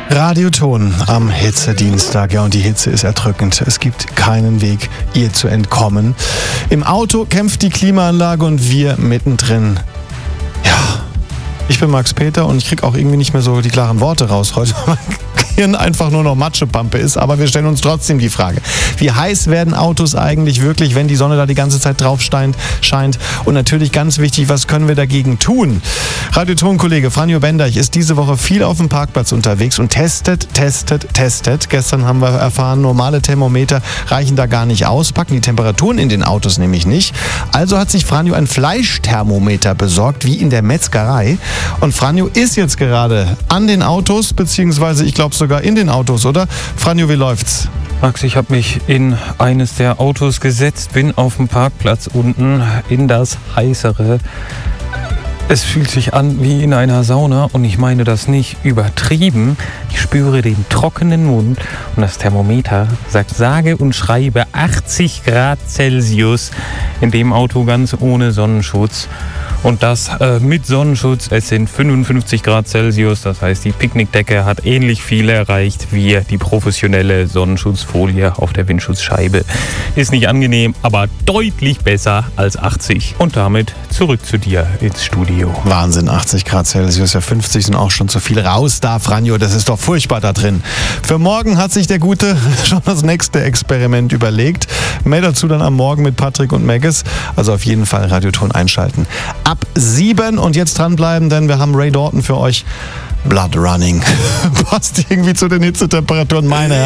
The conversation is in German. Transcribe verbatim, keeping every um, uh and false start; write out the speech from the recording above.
Radioton am Hitzedienstag. Ja, und die Hitze ist erdrückend. Es gibt keinen Weg, ihr zu entkommen. Im Auto kämpft die Klimaanlage und wir mittendrin. Ja, ich bin Max Peter und ich kriege auch irgendwie nicht mehr so die klaren Worte raus heute. Hirn einfach nur noch Matschepampe ist, aber wir stellen uns trotzdem die Frage, wie heiß werden Autos eigentlich wirklich, wenn die Sonne da die ganze Zeit drauf scheint, scheint? Und natürlich ganz wichtig, was können wir dagegen tun? Radioton-Kollege Franjo Benderich ist diese Woche viel auf dem Parkplatz unterwegs und testet, testet, testet. Gestern haben wir erfahren, normale Thermometer reichen da gar nicht aus, packen die Temperaturen in den Autos nämlich nicht. Also hat sich Franjo ein Fleischthermometer besorgt, wie in der Metzgerei. Und Franjo ist jetzt gerade an den Autos, beziehungsweise ich glaube sogar in den Autos, oder? Franjo, wie läuft's? Max, ich habe mich in eines der Autos gesetzt, bin auf dem Parkplatz unten in das heißere. Es fühlt sich an wie in einer Sauna und ich meine das nicht übertrieben. Ich spüre den trockenen Mund und das Thermometer sagt sage und schreibe achtzig Grad Celsius in dem Auto ganz ohne Sonnenschutz. Und das äh, mit Sonnenschutz, es sind fünfundfünfzig Grad Celsius, das heißt die Picknickdecke hat ähnlich viel erreicht wie die professionelle Sonnenschutzfolie auf der Windschutzscheibe. Ist nicht angenehm, aber deutlich besser als achtzig. Und damit zurück zu dir ins Studio. Wahnsinn, achtzig Grad Celsius, ja fünfzig sind auch schon zu viel. Raus da, Franjo, das ist doch furchtbar da drin. Für morgen hat sich der Gute schon das nächste Experiment überlegt. Mehr dazu dann am Morgen mit Patrick und Megges. Also auf jeden Fall Radioton einschalten. Ab sieben und jetzt dranbleiben, denn wir haben Ray Dalton für euch. Blood Running. Passt irgendwie zu den Hitzetemperaturen, meine Herren.